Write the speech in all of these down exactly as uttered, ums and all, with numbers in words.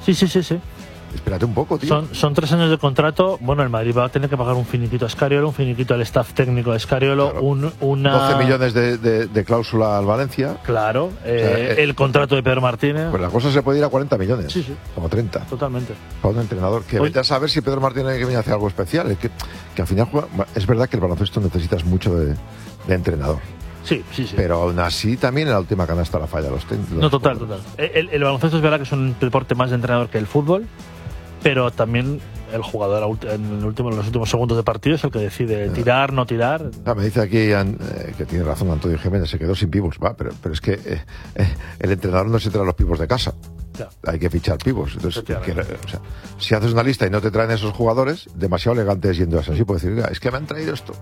Sí, sí, sí, sí. Espérate un poco, tío. Son, son tres años de contrato. Bueno, el Madrid va a tener que pagar un finiquito a Scariolo, un finiquito al staff técnico de Scariolo, Claro. un, una... doce millones de, de, de cláusula al Valencia. Claro, eh, O sea, eh, el contrato de Pedro Martínez. Pues la cosa se puede ir a cuarenta millones. Sí, sí. Como treinta. Totalmente. Para un entrenador. Que Hoy- vete a saber si Pedro Martínez que viene a hacer algo especial. Es que, que al final juega- es verdad que el baloncesto necesitas mucho de, de entrenador. Sí, sí, sí. Pero aún así también en la última canasta la falla los ten- los No, total, jugadores. total. El, el baloncesto es verdad que es un deporte más de entrenador que el fútbol, pero también el jugador a ulti- en, el último, en los últimos segundos de partido es el que decide tirar, no tirar. Ah, me dice aquí An- eh, que tiene razón Antonio Jiménez, se quedó sin pibos. Va, pero, pero es que eh, eh, el entrenador no se trae los pibos de casa. Ya. Hay que fichar pibos. Entonces, Efectivamente. que- o sea, si haces una lista y no te traen esos jugadores, demasiado elegantes yendo así, puedes decir, "Mira, es que me han traído esto".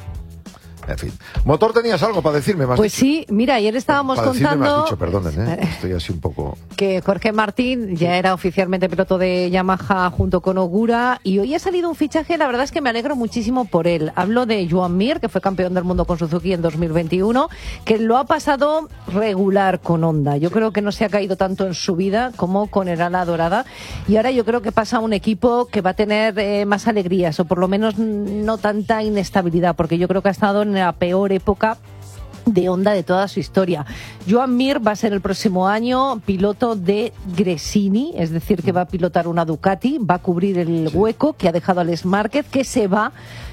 En fin. Motor, ¿tenías algo para decirme más? Pues sí, mira, ayer estábamos para decirme me has contando dicho, perdonen, ¿eh? Estoy así un poco... que Jorge Martín ya era oficialmente piloto de Yamaha junto con Ogura y hoy ha salido un fichaje, la verdad es que me alegro muchísimo por él. Hablo de Joan Mir, que fue campeón del mundo con Suzuki en dos mil veintiuno, que lo ha pasado regular con Honda. Yo creo que no se ha caído tanto en su vida como con el ala dorada y ahora yo creo que pasa a un equipo que va a tener eh, más alegrías o por lo menos no tanta inestabilidad, porque yo creo que ha estado en la peor época de Honda de toda su historia. Joan Mir va a ser el próximo año piloto de Gresini, es decir, que va a pilotar una Ducati, va a cubrir el hueco que ha dejado Alex Márquez, que se va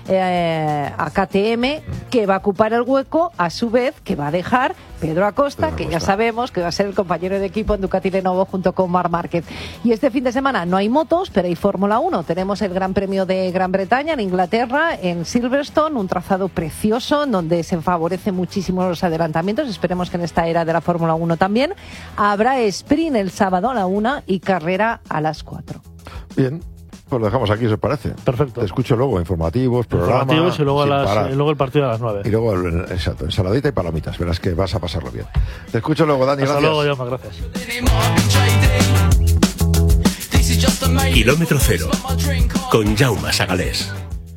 eh, a K T M, que va a ocupar el hueco, a su vez, que va a dejar Pedro Acosta, Pedro que Acosta. ya sabemos que va a ser el compañero de equipo en Ducati Lenovo junto con Marc Márquez. Y este fin de semana no hay motos, pero hay Fórmula uno. Tenemos el Gran Premio de Gran Bretaña en Inglaterra, en Silverstone, un trazado precioso en donde se favorece muchísimo los adelantamientos. Esperemos que en esta era de la Fórmula uno también. Habrá sprint el sábado a la una y carrera a las cuatro. Bien, pues lo dejamos aquí, si os parece. Perfecto. Te escucho luego, informativos, programas... Informativos y luego, a sin las, parar. y luego el partido a las nueve. Y luego, el- exacto, ensaladita y palomitas. Verás que vas a pasarlo bien. Te escucho luego, Dani, Hasta gracias. luego, Jaume, gracias. Kilómetro cero, con Jaume Sagalés.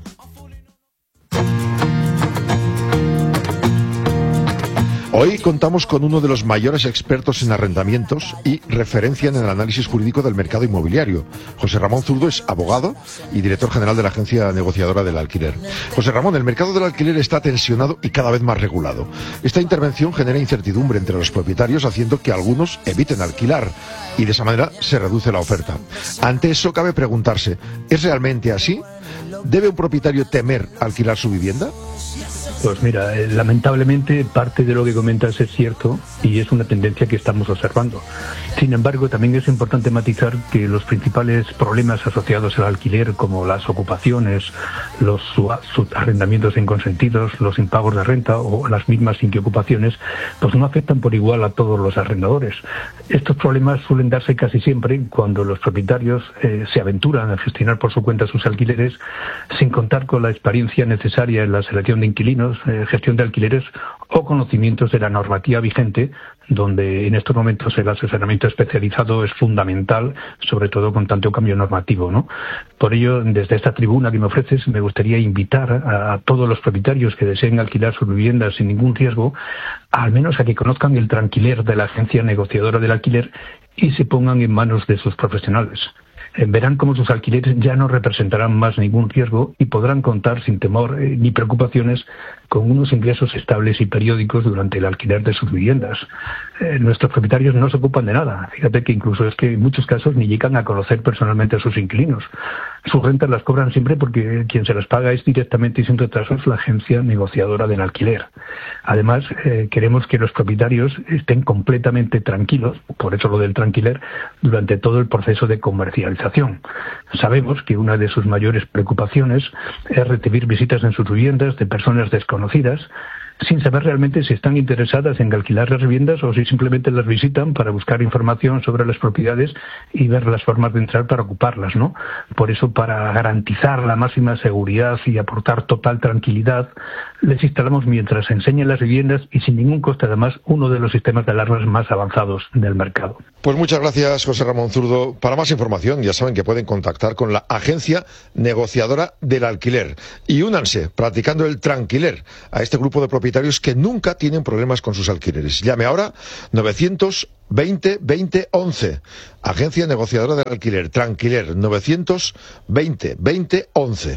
Hoy contamos con uno de los mayores expertos en arrendamientos y referencia en el análisis jurídico del mercado inmobiliario. José Ramón Zurdo es abogado y director general de la agencia negociadora del alquiler. José Ramón, el mercado del alquiler está tensionado y cada vez más regulado. Esta intervención genera incertidumbre entre los propietarios, haciendo que algunos eviten alquilar y de esa manera se reduce la oferta. Ante eso cabe preguntarse, ¿es realmente así? ¿Debe un propietario temer alquilar su vivienda? Pues mira, eh, lamentablemente parte de lo que comentas es cierto y es una tendencia que estamos observando. Sin embargo, también es importante matizar que los principales problemas asociados al alquiler, como las ocupaciones, los sua- arrendamientos inconsentidos, los impagos de renta o las mismas inquiocupaciones, pues no afectan por igual a todos los arrendadores. Estos problemas suelen darse casi siempre cuando los propietarios eh, se aventuran a gestionar por su cuenta sus alquileres sin contar con la experiencia necesaria en la selección de inquilinos, eh, gestión de alquileres o conocimientos de la normativa vigente, donde en estos momentos el asesoramiento especializado es fundamental, sobre todo con tanto cambio normativo, ¿no? Por ello, desde esta tribuna que me ofreces, me gustaría invitar a, a todos los propietarios que deseen alquilar sus viviendas sin ningún riesgo, al menos a que conozcan el tranquiler de la agencia negociadora del alquiler y se pongan en manos de sus profesionales. Eh, Verán cómo sus alquileres ya no representarán más ningún riesgo y podrán contar sin temor eh, ni preocupaciones con unos ingresos estables y periódicos durante el alquiler de sus viviendas. Eh, nuestros propietarios no se ocupan de nada. Fíjate que incluso es que en muchos casos ni llegan a conocer personalmente a sus inquilinos. Sus rentas las cobran siempre porque quien se las paga es directamente y sin retrasos la agencia negociadora del alquiler. Además, eh, queremos que los propietarios estén completamente tranquilos, por eso lo del tranquiler, durante todo el proceso de comercialización. Sabemos que una de sus mayores preocupaciones es recibir visitas en sus viviendas de personas desconocidas, sin saber realmente si están interesadas en alquilar las viviendas o si simplemente las visitan para buscar información sobre las propiedades y ver las formas de entrar para ocuparlas, ¿no? Por eso, para garantizar la máxima seguridad y aportar total tranquilidad, les instalamos mientras enseñan las viviendas y sin ningún coste además uno de los sistemas de alarmas más avanzados del mercado. Pues muchas gracias, José Ramón Zurdo. Para más información, ya saben que pueden contactar con la agencia negociadora del alquiler y únanse, practicando el tranquiler, a este grupo de propietarios propietarios que nunca tienen problemas con sus alquileres. Llame ahora novecientos veinte veinte once. Agencia negociadora del alquiler, Tranquiler, novecientos veinte veinte once.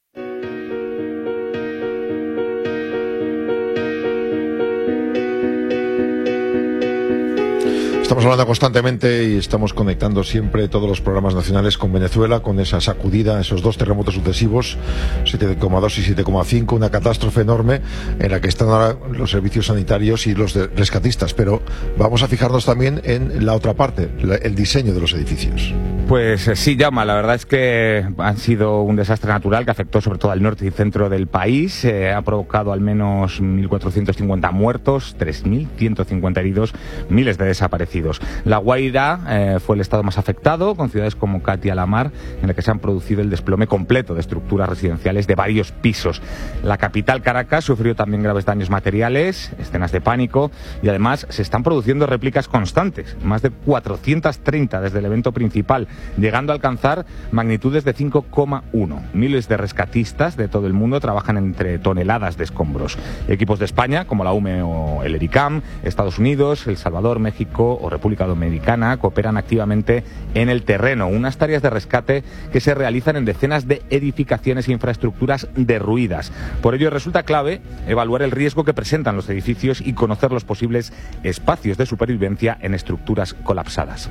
Estamos hablando constantemente y estamos conectando siempre todos los programas nacionales con Venezuela, con esa sacudida, esos dos terremotos sucesivos, siete coma dos y siete coma cinco, una catástrofe enorme en la que están ahora los servicios sanitarios y los de rescatistas. Pero vamos a fijarnos también en la otra parte, la, el diseño de los edificios. Pues sí, Jaume, la verdad es que han sido un desastre natural que afectó sobre todo al norte y centro del país. Eh, ha provocado al menos mil cuatrocientos cincuenta muertos, tres mil ciento cincuenta heridos, miles de desaparecidos. La Guaira eh, fue el estado más afectado, con ciudades como Catia la Mar, en la que se han producido el desplome completo de estructuras residenciales de varios pisos. La capital, Caracas, sufrió también graves daños materiales, escenas de pánico, y además se están produciendo réplicas constantes, más de cuatrocientas treinta desde el evento principal, llegando a alcanzar magnitudes de cinco coma uno. Miles de rescatistas de todo el mundo trabajan entre toneladas de escombros. Equipos de España, como la U M E o el ERICAM, Estados Unidos, El Salvador, México o República Dominicana cooperan activamente en el terreno, unas tareas de rescate que se realizan en decenas de edificaciones e infraestructuras derruidas. Por ello resulta clave evaluar el riesgo que presentan los edificios y conocer los posibles espacios de supervivencia en estructuras colapsadas.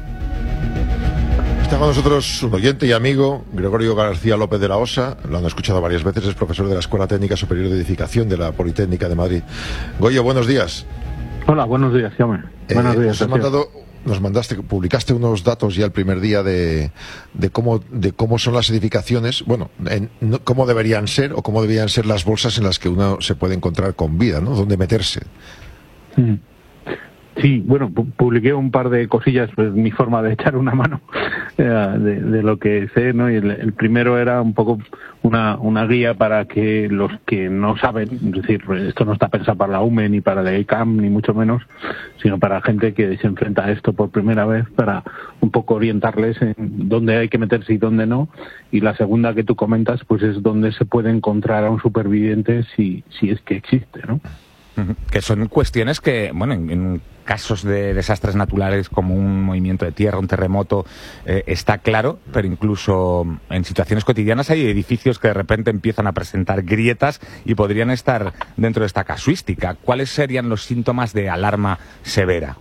Está con nosotros un oyente y amigo, Gregorio García López de la Osa, lo han escuchado varias veces, es profesor de la Escuela Técnica Superior de Edificación de la Politécnica de Madrid. Goyo, buenos días. Hola, buenos días, Jaume. Eh, buenos días. Nos, mandado, nos mandaste, publicaste unos datos ya el primer día de, de cómo de cómo son las edificaciones, bueno, en, no, cómo deberían ser o cómo deberían ser las bolsas en las que uno se puede encontrar con vida, ¿no? Dónde meterse. Mm. Sí, bueno, pu publiqué un par de cosillas, pues mi forma de echar una mano eh, de, de lo que sé, ¿no? Y el, el primero era un poco una, una guía para que los que no saben, es decir, esto no está pensado para la U M E ni para la E C A M, ni mucho menos, sino para gente que se enfrenta a esto por primera vez, para un poco orientarles en dónde hay que meterse y dónde no. Y la segunda que tú comentas, pues es dónde se puede encontrar a un superviviente si, si es que existe, ¿no? Que son cuestiones que, bueno, en, en casos de desastres naturales como un movimiento de tierra, un terremoto, eh, está claro, pero incluso en situaciones cotidianas hay edificios que de repente empiezan a presentar grietas y podrían estar dentro de esta casuística. ¿Cuáles serían los síntomas de alarma severa?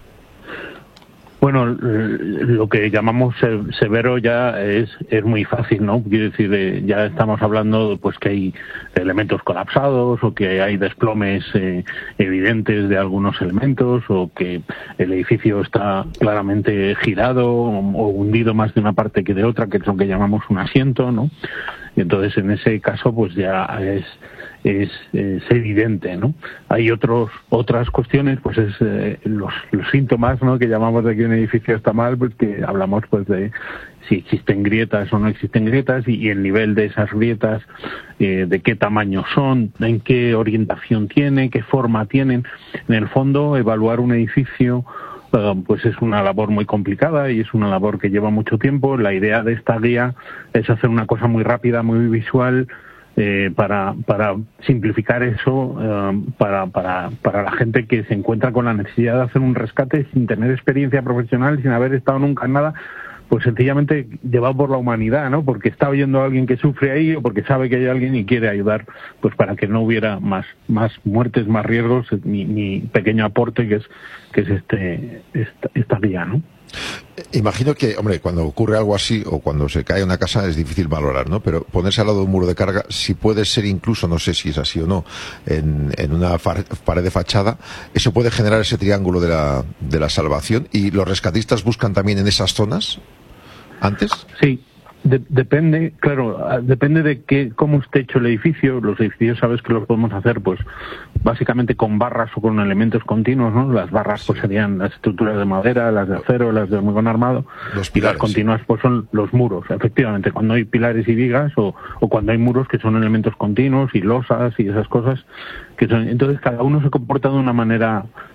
Bueno, lo que llamamos severo ya es, es muy fácil, ¿no? Quiero decir, eh, ya estamos hablando pues que hay elementos colapsados o que hay desplomes eh, evidentes de algunos elementos o que el edificio está claramente girado o, o hundido más de una parte que de otra, que es lo que llamamos un asiento, ¿no? Y entonces en ese caso pues ya es Es, es evidente, ¿no? Hay otros otras cuestiones, pues es eh, los, los síntomas, ¿no? Que llamamos de que un edificio está mal, pues que hablamos pues de si existen grietas o no existen grietas y, y el nivel de esas grietas, eh, de qué tamaño son, en qué orientación tiene, qué forma tienen. En el fondo, evaluar un edificio uh, pues es una labor muy complicada y es una labor que lleva mucho tiempo. La idea de esta guía es hacer una cosa muy rápida, muy visual, Eh, para para simplificar eso eh, para para para la gente que se encuentra con la necesidad de hacer un rescate sin tener experiencia profesional, sin haber estado nunca en nada, pues sencillamente llevado por la humanidad, ¿no? Porque está oyendo a alguien que sufre ahí o porque sabe que hay alguien y quiere ayudar, pues para que no hubiera más más muertes, más riesgos, mi, mi pequeño aporte que es que es este esta, esta guía, ¿no? Imagino que, hombre, cuando ocurre algo así o cuando se cae una casa es difícil valorar, ¿no? Pero ponerse al lado de un muro de carga, si puede ser incluso, no sé si es así o no, en, en una pared de fachada, eso puede generar ese triángulo de la, de la salvación. ¿Y los rescatistas buscan también en esas zonas antes? Sí. De, depende, claro, depende de qué, cómo esté hecho el edificio. Los edificios, sabes que los podemos hacer, pues, básicamente con barras o con elementos continuos, ¿no? Las barras, pues, serían las estructuras de madera, las de acero, las de hormigón armado. Los pilares, y las continuas, pues, son los muros. Efectivamente, cuando hay pilares y vigas o, o cuando hay muros que son elementos continuos y losas y esas cosas que son. Entonces, cada uno se comporta de una manera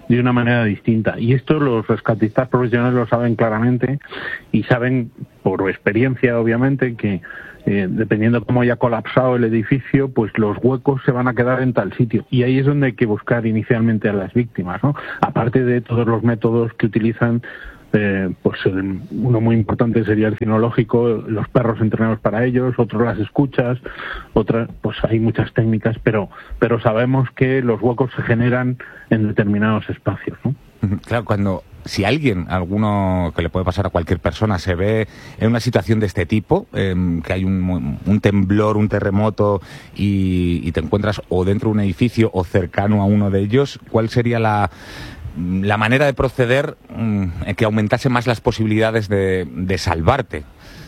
de una manera distinta. Y esto los rescatistas profesionales lo saben claramente y saben por experiencia, obviamente, que eh, dependiendo cómo haya colapsado el edificio, pues los huecos se van a quedar en tal sitio. Y ahí es donde hay que buscar inicialmente a las víctimas, ¿no? Aparte de todos los métodos que utilizan. Eh, pues el, uno muy importante sería el cinológico, los perros entrenados para ellos, otros las escuchas, otras, pues hay muchas técnicas, pero pero sabemos que los huecos se generan en determinados espacios, ¿no? Claro, cuando si alguien, alguno que le puede pasar a cualquier persona, se ve en una situación de este tipo, eh, que hay un, un temblor, un terremoto y, y te encuentras o dentro de un edificio o cercano a uno de ellos, ¿cuál sería la la manera de proceder mmm, que aumentase más las posibilidades de, de salvarte?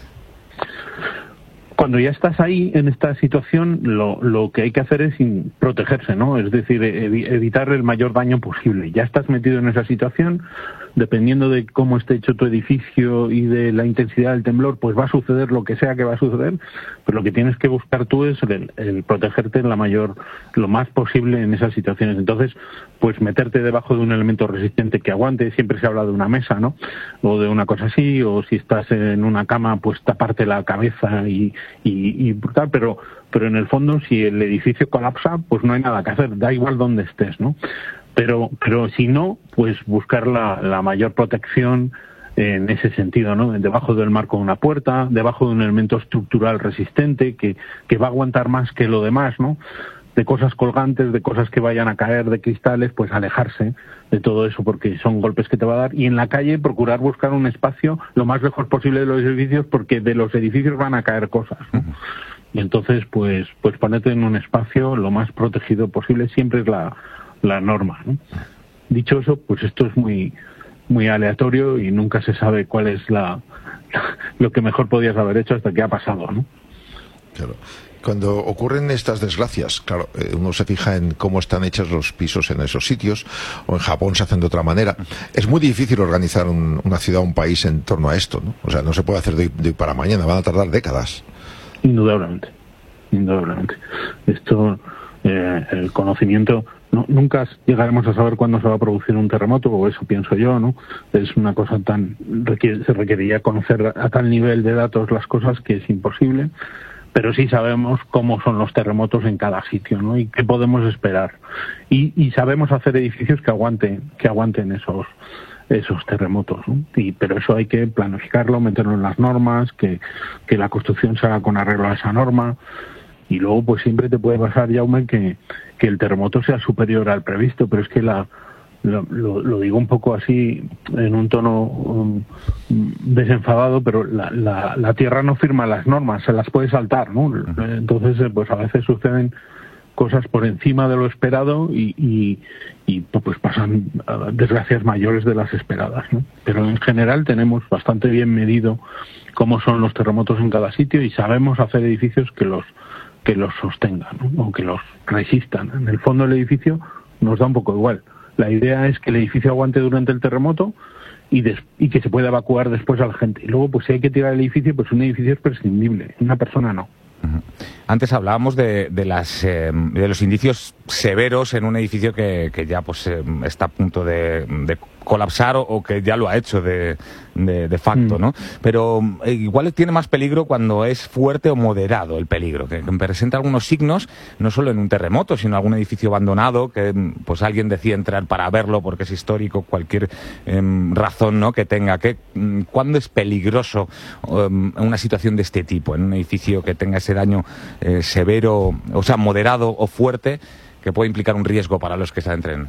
Cuando ya estás ahí en esta situación, lo, lo que hay que hacer es protegerse, ¿no? Es decir, evi- evitar el mayor daño posible. Ya estás metido en esa situación, dependiendo de cómo esté hecho tu edificio y de la intensidad del temblor, pues va a suceder lo que sea que va a suceder, pero lo que tienes que buscar tú es el, el protegerte en la mayor, lo más posible en esas situaciones. Entonces, pues meterte debajo de un elemento resistente que aguante. Siempre se habla de una mesa, ¿no? O de una cosa así, o si estás en una cama, pues taparte la cabeza y, y, y tal, pero pero en el fondo, si el edificio colapsa, pues no hay nada que hacer, da igual donde estés, ¿no? Pero pero si no, pues buscar la, la mayor protección en ese sentido, ¿no? Debajo del marco de una puerta, debajo de un elemento estructural resistente que, que va a aguantar más que lo demás, ¿no? De cosas colgantes, de cosas que vayan a caer, de cristales, pues alejarse de todo eso porque son golpes que te va a dar. Y en la calle procurar buscar un espacio lo más lejos posible de los edificios porque de los edificios van a caer cosas, ¿no? Y entonces, pues pues ponerte en un espacio lo más protegido posible siempre es la, la norma, ¿no? Dicho eso, pues esto es muy muy aleatorio y nunca se sabe cuál es la lo que mejor podías haber hecho hasta que ha pasado, ¿no? Claro. Cuando ocurren estas desgracias, claro, eh, uno se fija en cómo están hechos los pisos en esos sitios, o en Japón se hacen de otra manera. Es muy difícil organizar un, una ciudad, un país en torno a esto, ¿no? O sea, no se puede hacer de, de para mañana, van a tardar décadas. Indudablemente, indudablemente. Esto, eh, el conocimiento, no, nunca llegaremos a saber cuándo se va a producir un terremoto, o eso pienso yo, ¿no? Es una cosa tan, requiere, se requeriría conocer a tal nivel de datos las cosas que es imposible. Pero sí sabemos cómo son los terremotos en cada sitio, ¿no? Y qué podemos esperar. Y, y sabemos hacer edificios que aguanten, que aguanten esos esos terremotos, ¿no? Y, pero eso hay que planificarlo, meterlo en las normas, que, que la construcción se haga con arreglo a esa norma. Y luego, pues siempre te puede pasar, Jaume, que, que el terremoto sea superior al previsto, pero es que la Lo, lo, lo digo un poco así en un tono um, desenfadado, pero la, la, la Tierra no firma las normas, se las puede saltar, ¿no? Entonces, pues a veces suceden cosas por encima de lo esperado y, y, y pues pasan uh, desgracias mayores de las esperadas, ¿no? Pero en general tenemos bastante bien medido cómo son los terremotos en cada sitio y sabemos hacer edificios que los que los sostengan, ¿no? O que los resistan. En el fondo del edificio nos da un poco igual. La idea es que el edificio aguante durante el terremoto y, des, y que se pueda evacuar después a la gente. Y luego, pues si hay que tirar el edificio, pues un edificio es prescindible, una persona no. Uh-huh. Antes hablábamos de, de, las, eh, de los indicios severos en un edificio que, que ya pues eh, está a punto de, de colapsar o, o que ya lo ha hecho de, de, de facto, mm. ¿no? Pero eh, igual tiene más peligro cuando es fuerte o moderado el peligro, que, que presenta algunos signos, no solo en un terremoto, sino en algún edificio abandonado, que pues alguien decide entrar para verlo porque es histórico, cualquier eh, razón, ¿no?, que tenga. Que, ¿cuándo es peligroso eh, una situación de este tipo, en un edificio que tenga ese daño eh, severo, o sea, moderado o fuerte, que puede implicar un riesgo para los que se adentren?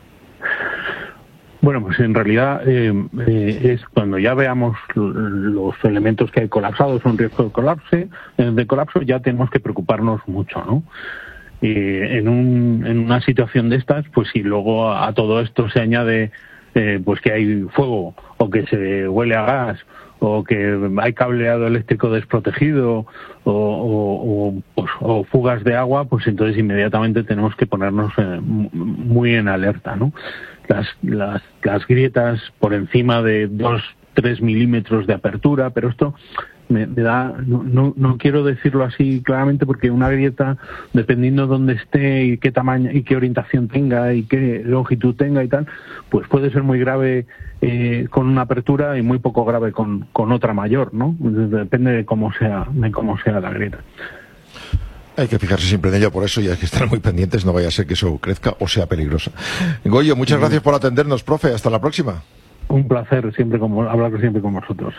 Bueno, pues en realidad eh, eh, es cuando ya veamos los elementos que hay colapsados, un riesgo de colapso, de colapso, ya tenemos que preocuparnos mucho, ¿no? Eh, en, un, en una situación de estas, pues si luego a, a todo esto se añade eh, pues que hay fuego o que se huele a gas o que hay cableado eléctrico desprotegido o, o, o, pues, o fugas de agua, pues entonces inmediatamente tenemos que ponernos eh, muy en alerta, ¿no? Las, las, las grietas por encima de dos, tres milímetros de apertura, pero esto me, me da, no, no, no quiero decirlo así claramente, porque una grieta, dependiendo de dónde esté y qué tamaño y qué orientación tenga y qué longitud tenga y tal, pues puede ser muy grave eh, con una apertura y muy poco grave con, con otra mayor, ¿no? Depende de cómo sea, de cómo sea la grieta. Hay que fijarse siempre en ello, por eso, y hay que estar muy pendientes, no vaya a ser que eso crezca o sea peligroso. Goyo, muchas gracias por atendernos, profe. Hasta la próxima. Un placer siempre como, hablar siempre con vosotros.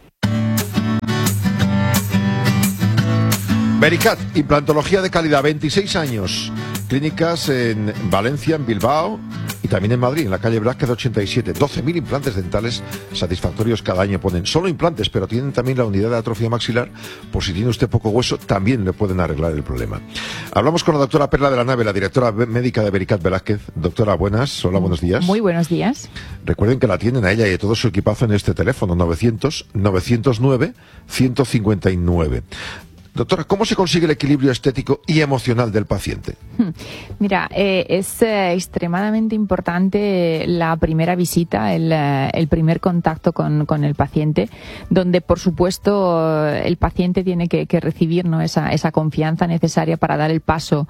Vericat, implantología de calidad, veintiséis años. Clínicas en Valencia, en Bilbao y también en Madrid, en la calle Blázquez ochenta y siete. doce mil implantes dentales satisfactorios cada año ponen. Solo implantes, pero tienen también la unidad de atrofia maxilar. Por si tiene usted poco hueso, también le pueden arreglar el problema. Hablamos con la doctora Perla de la Nave, la directora médica de Vericat Velázquez. Doctora, buenas. Hola, buenos días. Muy buenos días. Recuerden que la tienen a ella y a todo su equipazo en este teléfono, novecientos, novecientos nueve, ciento cincuenta y nueve. Doctora, ¿cómo se consigue el equilibrio estético y emocional del paciente? Mira, eh, es eh, extremadamente importante la primera visita, el, eh, el primer contacto con, con el paciente, donde por supuesto el paciente tiene que, que recibir, ¿no?, esa, esa confianza necesaria para dar el paso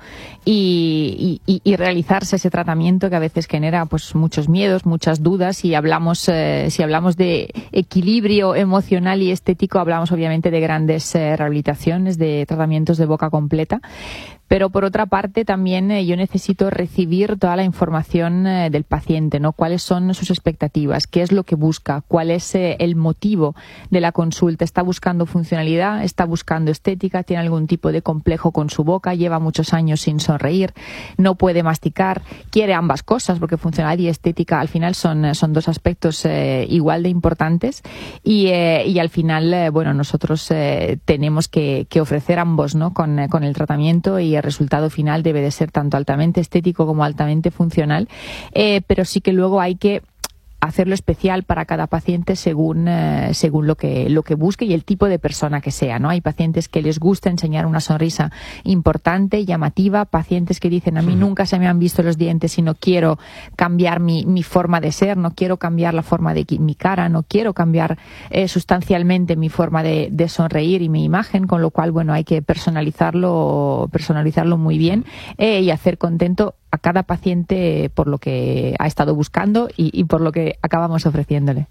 y, y, y realizarse ese tratamiento que a veces genera pues muchos miedos, muchas dudas. Y hablamos, eh, si hablamos de equilibrio emocional y estético, hablamos obviamente de grandes eh, rehabilitaciones, de tratamientos de boca completa. Pero por otra parte también eh, yo necesito recibir toda la información eh, del paciente, ¿no? Cuáles son sus expectativas, qué es lo que busca, cuál es eh, el motivo de la consulta. ¿Está buscando funcionalidad? ¿Está buscando estética? ¿Tiene algún tipo de complejo con su boca? ¿Lleva muchos años sin sonreír? ¿No puede masticar? ¿Quiere ambas cosas? Porque funcionalidad y estética al final son, son dos aspectos eh, igual de importantes. Y, eh, y al final, eh, bueno, nosotros eh, tenemos que, que ofrecer ambos, ¿no?, con, eh, con el tratamiento, y el resultado final debe de ser tanto altamente estético como altamente funcional, eh, pero sí que luego hay que hacerlo especial para cada paciente según eh, según lo que lo que busque y el tipo de persona que sea, ¿no? Hay pacientes que les gusta enseñar una sonrisa importante, llamativa, pacientes que dicen a mí nunca se me han visto los dientes y no quiero cambiar mi, mi forma de ser, no quiero cambiar la forma de mi cara, no quiero cambiar eh, sustancialmente mi forma de, de sonreír y mi imagen, con lo cual, bueno, hay que personalizarlo personalizarlo muy bien eh, y hacer contento a cada paciente por lo que ha estado buscando y, y por lo que acabamos ofreciéndole.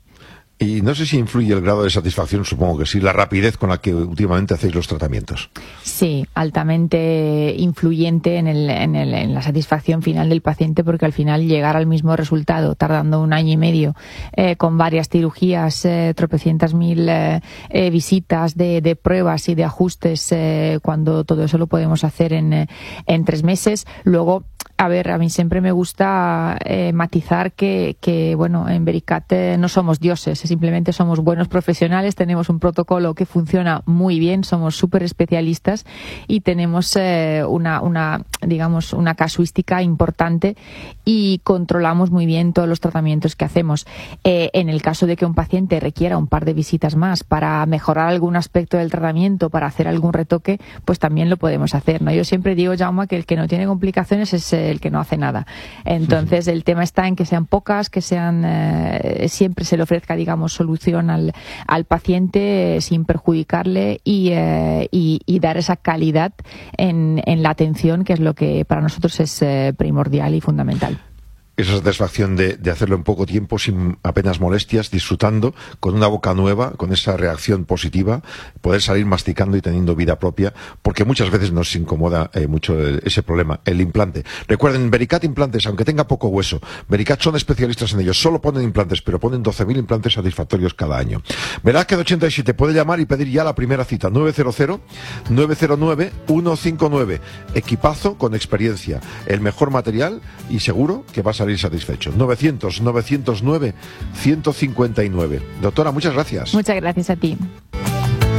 Y no sé si influye el grado de satisfacción, supongo que sí, la rapidez con la que últimamente hacéis los tratamientos. Sí, altamente influyente en, el, en, el, en la satisfacción final del paciente, porque al final llegar al mismo resultado tardando un año y medio eh, con varias cirugías, eh, tropecientas mil eh, eh, visitas de, de pruebas y de ajustes, eh, cuando todo eso lo podemos hacer en, en tres meses. Luego, a ver, a mí siempre me gusta eh, matizar que, que, bueno, en Vericat eh, no somos dioses, simplemente somos buenos profesionales, tenemos un protocolo que funciona muy bien, somos súper especialistas y tenemos eh, una, una, digamos, una casuística importante y controlamos muy bien todos los tratamientos que hacemos. Eh, en el caso de que un paciente requiera un par de visitas más para mejorar algún aspecto del tratamiento, para hacer algún retoque, pues también lo podemos hacer, ¿no? Yo siempre digo, Jaume, que el que no tiene complicaciones es eh, el que no hace nada. Entonces, el tema está en que sean pocas, que sean eh, siempre se le ofrezca, digamos, solución al, al paciente eh, sin perjudicarle y, eh, y, y dar esa calidad en, en la atención, que es lo que para nosotros es eh, primordial y fundamental. Esa satisfacción de, de hacerlo en poco tiempo, sin apenas molestias, disfrutando, con una boca nueva, con esa reacción positiva, poder salir masticando y teniendo vida propia, porque muchas veces nos incomoda eh, mucho el, ese problema, el implante. Recuerden, Vericat Implantes, aunque tenga poco hueso, Vericat son especialistas en ello, solo ponen implantes, pero ponen doce mil implantes satisfactorios cada año. Velázquez ochenta y siete, puede llamar y pedir ya la primera cita, nueve cero cero, nueve cero nueve, uno cinco nueve. Equipazo con experiencia, el mejor material y seguro que va a salir satisfecho. novecientos, novecientos nueve, ciento cincuenta y nueve. Doctora, muchas gracias. Muchas gracias a ti.